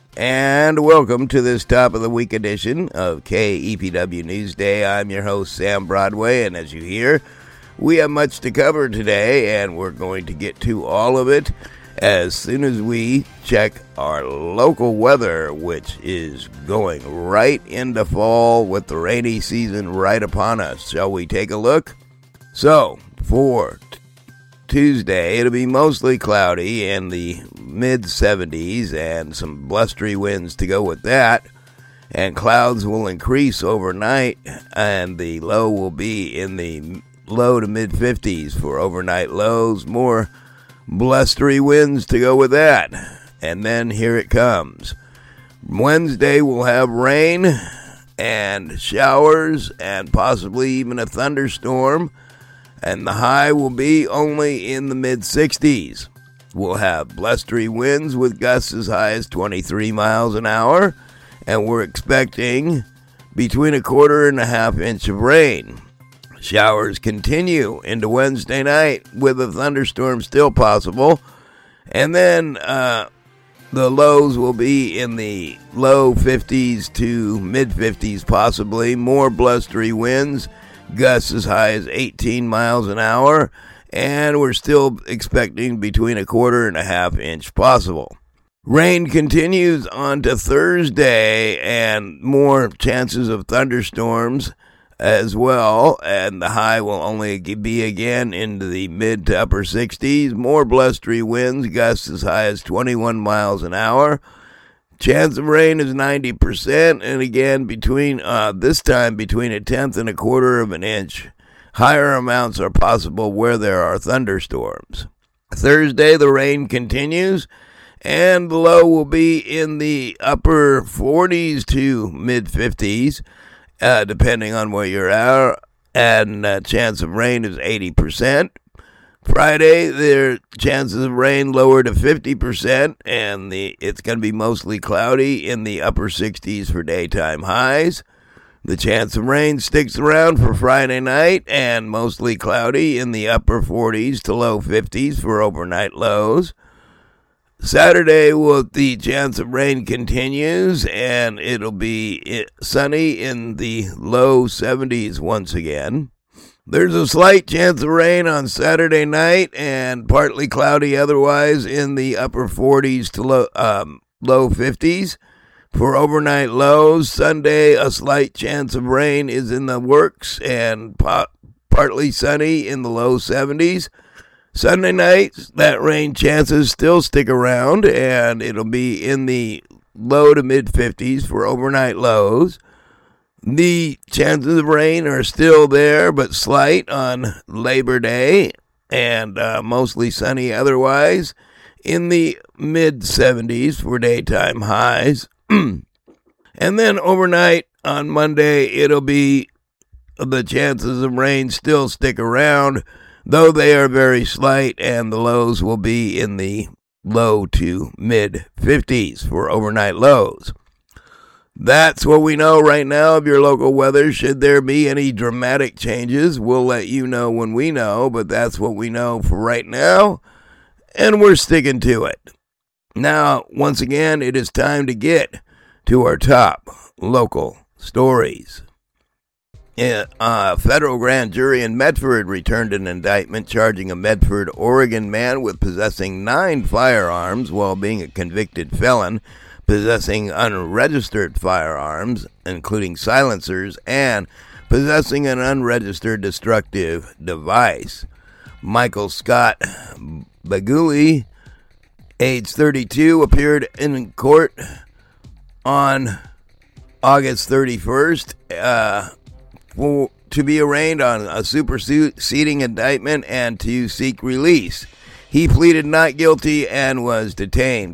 And welcome to this top of the week edition of KEPW Newsday. I'm your host, Sam Broadway, and as you hear, we have much to cover today, and we're going to get to all of it as soon as we check our local weather, which is going right into fall with the rainy season right upon us. Shall we take a look? So, for Tuesday, it'll be mostly cloudy in the mid-70s and some blustery winds to go with that. And clouds will increase overnight, and the low will be in the low to mid-50s for overnight lows. More blustery winds to go with that. And then here it comes. Wednesday will have rain and showers and possibly even a thunderstorm. And the high will be only in the mid-60s. We'll have blustery winds with gusts as high as 23 miles an hour, and we're expecting between a quarter and a half inch of rain. Showers continue into Wednesday night with a thunderstorm still possible, and then the lows will be in the low 50s to mid-50s possibly. More blustery winds. Gusts as high as 18 miles an hour, and we're still expecting between a quarter and a half inch possible. Rain continues on to Thursday, and more chances of thunderstorms as well, and the high will only be again into the mid to upper 60s. More blustery winds, gusts as high as 21 miles an hour. Chance of rain is 90%, and again, this time between a tenth and a quarter of an inch. Higher amounts are possible where there are thunderstorms. Thursday, the rain continues, and the low will be in the upper 40s to mid-50s, depending on where you're at, and chance of rain is 80%. Friday, their chances of rain lower to 50%, and it's going to be mostly cloudy in the upper 60s for daytime highs. The chance of rain sticks around for Friday night, and mostly cloudy in the upper 40s to low 50s for overnight lows. Saturday, the chance of rain continues, and it'll be sunny in the low 70s once again. There's a slight chance of rain on Saturday night and partly cloudy otherwise in the upper 40s to low 50s for overnight lows. Sunday, a slight chance of rain is in the works and partly sunny in the low 70s. Sunday night, that rain chances still stick around, and it'll be in the low to mid 50s for overnight lows. The chances of rain are still there, but slight on Labor Day, and mostly sunny otherwise in the mid-70s for daytime highs. And then overnight on Monday, it'll be the chances of rain still stick around, though they are very slight, and the lows will be in the low to mid-50s for overnight lows. That's what we know right now of your local weather. Should there be any dramatic changes, we'll let you know when we know, but that's what we know for right now, and we're sticking to it. Now, once again, it is time to get to our top local stories. A federal grand jury in Medford returned an indictment charging a Medford, Oregon man with possessing 9 firearms while being a convicted felon, possessing unregistered firearms, including silencers, and possessing an unregistered destructive device. Michael Scott Baguli, age 32, appeared in court on August 31st to be arraigned on a superseding indictment and to seek release. He pleaded not guilty and was detained